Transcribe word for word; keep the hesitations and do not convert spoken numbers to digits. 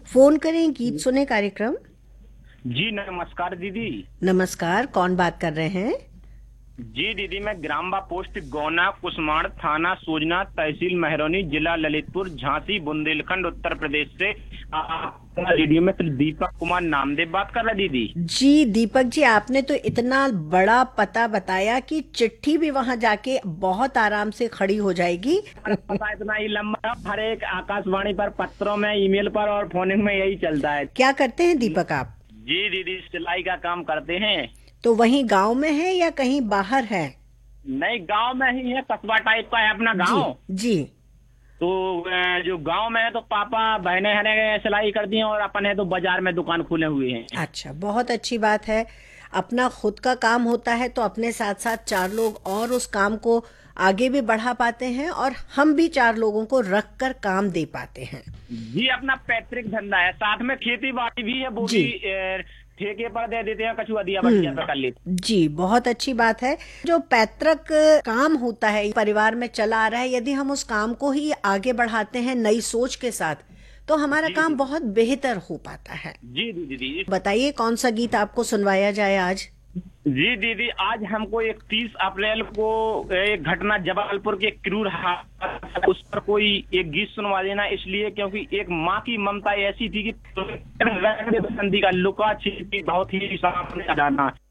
Phone करें गीत सुने कार्यक्रम। जी नमस्कार दीदी। नमस्कार, कौन बात कर रहे हैं? जी दीदी, मैं ग्राम्बा पोस्ट गौना कुसमाड़ थाना सोजना तहसील महरौनी जिला ललितपुर झांसी बुंदेलखंड उत्तर प्रदेश से आपका रेडियो में दीपक कुमार नामदेव बात कर रहा दीदी। जी दीपक जी, आपने तो इतना बड़ा पता बताया कि चिट्ठी भी वहां जाके बहुत आराम से खड़ी हो जाएगी। पता इतना ही लंबा, हर एक आकाशवाणी पर, पत्रों में, ईमेल पर और फोनिंग में यही चलता है। क्या करते हैं दीपक आप? जी दीदी, सिलाई का काम करते हैं। तो वहीं गांव में है या कहीं बाहर है? नहीं, गांव में ही है, कस्बा टाइप का है अपना जी गांव। जी। तो अ, जो गांव में है तो पापा बहनें हैं सिलाई करती हैं और अपन है तो बाजार में दुकान खोले हुए हैं। अच्छा, बहुत अच्छी बात है। अपना खुद का काम होता है तो अपने साथ साथ चार लोग और उस काम को आगे भी बढ़ा पाते हैं और हम भी चार लोगों को रख कर काम दे पाते हैं। जी, अपना पैतृक धंधा है, साथ में खेती बाड़ी भी है, वो जी। भी अ, ठेके पर दे देते हैं, कछुआ दिया बटिया पे कर हम्म। लेते जी, बहुत अच्छी बात है। जो पैतृक काम होता है परिवार में चला आ रहा है, यदि हम उस काम को ही आगे बढ़ाते हैं नई सोच के साथ, तो हैं। हमारा जी काम दीदी। बहुत बेहतर हो पाता है। जी दीदी दीदी। बताइए कौन सा गीत आपको सुनवाया जाए आज? जी दीदी, आज हमको इकतीस अप्रैल को एक घटना जबलपुर के क्रूर हादसा, उस पर कोई एक गीत सुनवा देना, इसलिए क्योंकि एक माँ की ममता ऐसी थी कि का लुका छिपी बहुत ही सामने आ जाना।